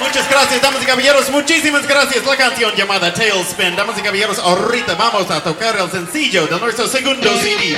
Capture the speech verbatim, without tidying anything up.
Muchas gracias, damas y caballeros. Muchísimas gracias. La canción llamada Tailspin. Damas y caballeros, ahorita vamos a tocar el sencillo de nuestro segundo C D.